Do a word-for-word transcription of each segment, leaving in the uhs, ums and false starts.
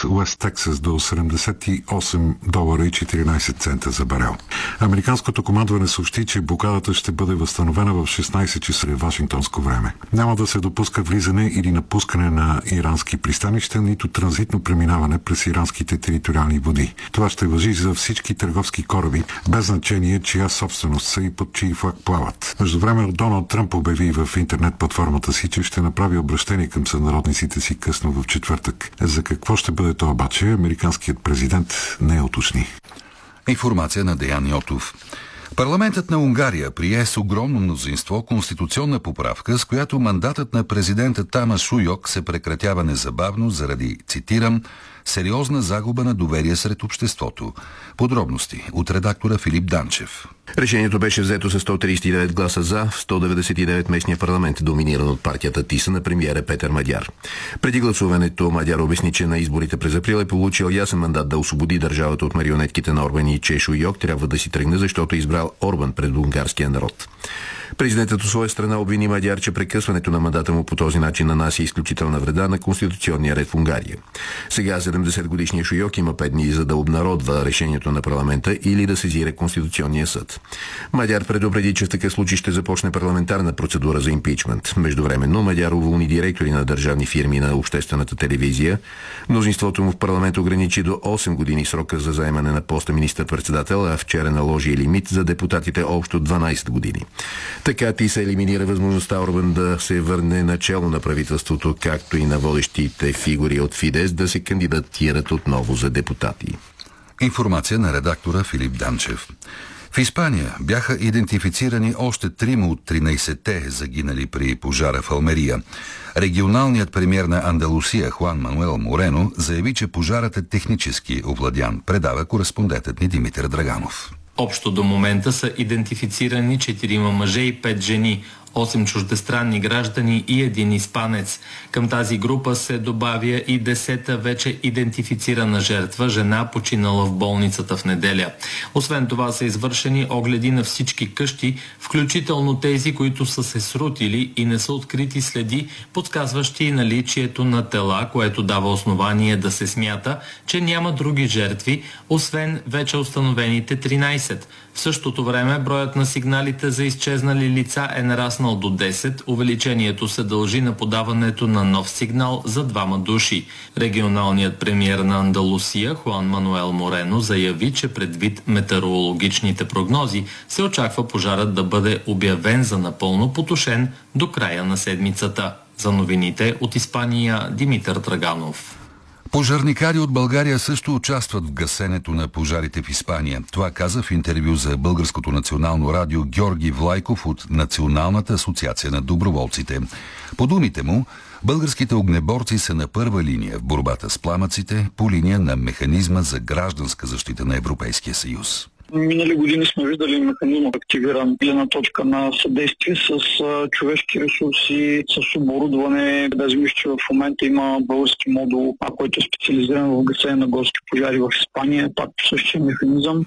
Уест Тексас до седемдесет и осем долара и четиринайсет цента за барел. Американското командване съобщи, че блокадата ще бъде възстановена в шестнайсет часа вашингтонско време. Няма да се допуска влизане или напускане на ирански пристанища, нито транзитно преминаване през иранските териториални води. Това ще важи за всички търговски кораби, без значение чия собственост са и под чий флаг плават. Междувременно Доналд Тръмп обяви в интернет платформата си, че ще направи обръщение към сънародниците си късно в четвъртък. За какво ще бъде това обаче, американският президент не уточни. Информация на Деян Йотов. Парламентът на Унгария прие с огромно мнозинство конституционна поправка, с която мандатът на президента Тамас Уйок се прекратява незабавно заради, цитирам, сериозна загуба на доверие сред обществото. Подробности от редактора Филип Данчев. Решението беше взето с сто трийсет и девет гласа за в сто деветдесет и девет местния парламент, доминиран от партията ТИСА на премиера Петър Мадяр. Преди гласуването Мадяр обясни, че на изборите през април е получил ясен мандат да освободи държавата от марионетките на Орбан и че Уйок трябва да си тръгне, защото е избрал Орбан пред унгарския народ. Президентът от своя страна обвини Мадяр, че прекъсването на мандата му по този начин нанася изключителна вреда на конституционния ред в Унгария. Сега седемдесетгодишният Уйок има пет дни за да обнародва решението на парламента или да сезира Конституционния съд. Мадяр предупреди, че в такъв случай ще започне парламентарна процедура за импичмент. Междувременно Мадяр уволни директори на държавни фирми на обществената телевизия. Мнозинството му в парламент ограничи до осем години срока за заемане на поста министър-председател, а вчера наложи лимит за депутатите общо дванайсет години. Така ТИСА елиминира възможността Орбан да се върне начело на правителството, както и на водещите фигури от Фидес да се кандидатират отново за депутати. Информация на редактора Филип Данчев. В Испания бяха идентифицирани още трима от тринайсетте загинали при пожара в Алмерия. Регионалният премиер на Андалусия Хуан Мануел Морено заяви, че пожарът е технически овладян, предава кореспондентът ни Димитър Драганов. Общо до момента са идентифицирани четирима мъже и пет жени, осем чуждестранни граждани и един испанец. Към тази група се добавя и десета вече идентифицирана жертва, жена починала в болницата в неделя. Освен това са извършени огледи на всички къщи, включително тези, които са се срутили и не са открити следи, подсказващи наличието на тела, което дава основание да се смята, че няма други жертви, освен вече установените тринайсет. В същото време броят на сигналите за изчезнали лица е нараснал до десет. Увеличението се дължи на подаването на нов сигнал за двама души. Регионалният премиер на Андалусия Хуан Мануел Морено заяви, че предвид метеорологичните прогнози се очаква пожарът да бъде обявен за напълно потушен до края на седмицата. За новините от Испания Димитър Драганов. Пожарникари от България също участват в гасенето на пожарите в Испания. Това каза в интервю за Българското национално радио Георги Влайков от Националната асоциация на доброволците. По думите му, българските огнеборци са на първа линия в борбата с пламъците по линия на механизма за гражданска защита на Европейския съюз. Минали години сме виждали механизъм активиран гледна точка на съдействие с а, човешки ресурси, с оборудване. Даже мисля, че в момента има български модул, а, който е специализиран в гасене на горски пожари в Испания. Пак по същия механизъм.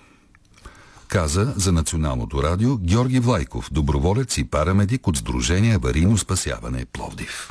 Каза за Националното радио Георги Влайков, доброволец и парамедик от Сдружение Аварийно спасяване Пловдив.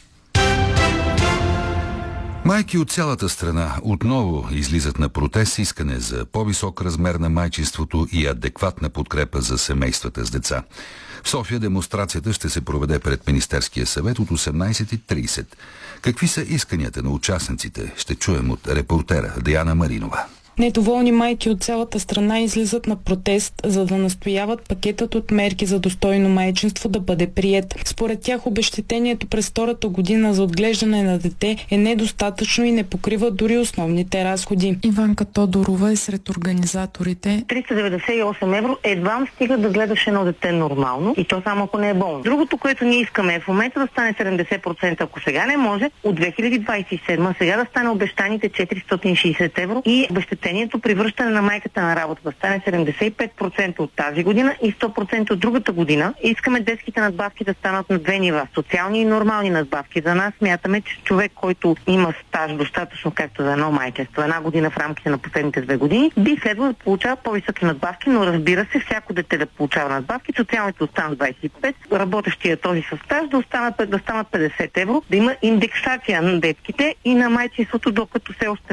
Майки от цялата страна отново излизат на протест с искане за по-висок размер на майчинството и адекватна подкрепа за семействата с деца. В София демонстрацията ще се проведе пред Министерския съвет от осемнайсет и трийсет. Какви са исканията на участниците? Ще чуем от репортера Диана Маринова. Недоволни майки от цялата страна излизат на протест, за да настояват пакетът от мерки за достойно майчинство да бъде приет. Според тях обезщетението през втората година за отглеждане на дете е недостатъчно и не покрива дори основните разходи. Иванка Тодорова е сред организаторите. триста деветдесет и осем евро едва стига да гледаш едно дете нормално и то само ако не е болно. Другото, което ние искаме е в момента да стане седемдесет процента, ако сега не може, от две хиляди двайсет и седма сега да стане обещаните четиристотин и шейсет евро и обещетението при връщане на майката на работа да стане седемдесет и пет процента от тази година и сто процента от другата година. Искаме детските надбавки да станат на две нива. Социални и нормални надбавки. За нас смятаме, че човек, който има стаж достатъчно както за едно майчинство, една година в рамките на последните две години, би следвало да получава по-високи надбавки, но разбира се, всяко дете да получава надбавки, социалните останат двайсет и пет, работещия този със стаж да останат, да станат петдесет евро, да има индексация на детските и на майчинството, докато все още